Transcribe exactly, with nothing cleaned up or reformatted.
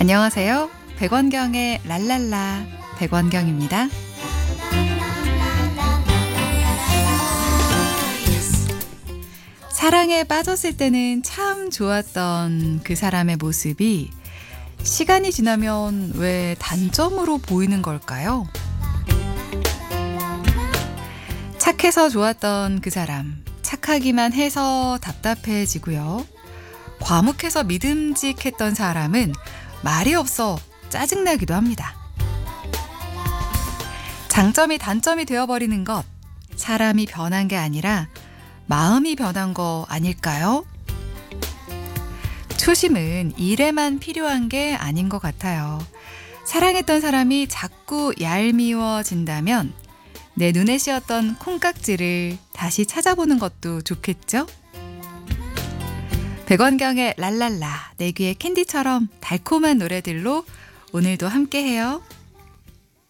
안녕하세요. 백원경의 랄랄라 백원경입니다. 사랑에 빠졌을 때는 참 좋았던 그 사람의 모습이 시간이 지나면 왜 단점으로 보이는 걸까요? 착해서 좋았던 그 사람, 착하기만 해서 답답해지고요. 과묵해서 믿음직했던 사람은 말이 없어 짜증나기도 합니다. 장점이 단점이 되어버리는 것, 사람이 변한 게 아니라 마음이 변한 거 아닐까요? 초심은 일에만 필요한 게 아닌 것 같아요. 사랑했던 사람이 자꾸 얄미워진다면 내 눈에 씌었던 콩깍지를 다시 찾아보는 것도 좋겠죠? 백원경의 랄랄라, 내 귀의 캔디처럼 달콤한 노래들로 오늘도 함께해요.